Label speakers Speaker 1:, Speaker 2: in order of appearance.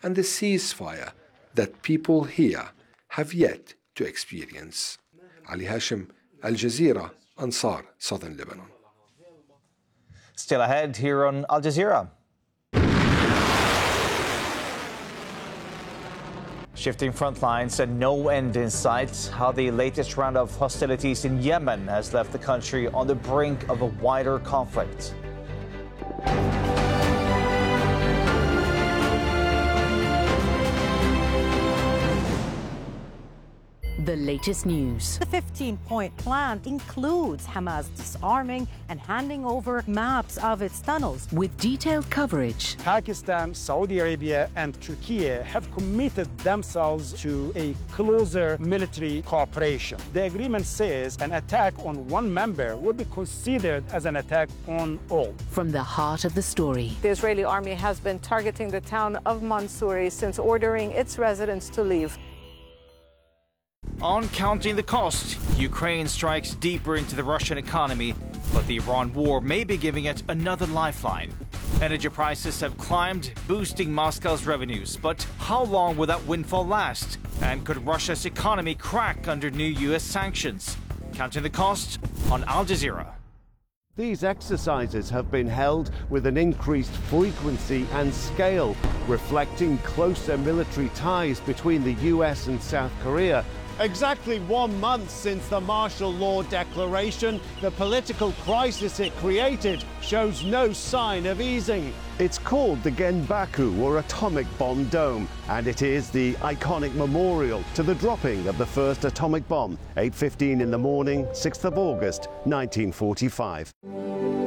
Speaker 1: and the ceasefire that people here have yet to experience. Ali Hashim, Al Jazeera, Ansar, Southern Lebanon.
Speaker 2: Still ahead here on Al Jazeera. Shifting front lines and no end in sight, how the latest round of hostilities in Yemen has left the country on the brink of a wider conflict.
Speaker 3: The latest news.
Speaker 4: The 15-point plan includes Hamas disarming and handing over maps of its tunnels.
Speaker 3: With detailed coverage.
Speaker 5: Pakistan, Saudi Arabia, and Turkey have committed themselves to a closer military cooperation. The agreement says an attack on one member would be considered as an attack on all.
Speaker 3: From the heart of the story.
Speaker 6: The Israeli army has been targeting the town of Mansouri since ordering its residents to leave.
Speaker 2: On counting the cost, Ukraine strikes deeper into the Russian economy, but the Iran war may be giving it another lifeline. Energy prices have climbed, boosting Moscow's revenues. But how long will that windfall last? And could Russia's economy crack under new U.S. sanctions? Counting the cost on Al Jazeera.
Speaker 7: These exercises have been held with an increased frequency and scale, reflecting closer military ties between the U.S. and South Korea. Exactly 1 month since the martial law declaration, the political crisis it created shows no sign of easing. It's called the Genbaku, or Atomic Bomb Dome, and it is the iconic memorial to the dropping of the first atomic bomb, 8:15 in the morning, 6th of August, 1945.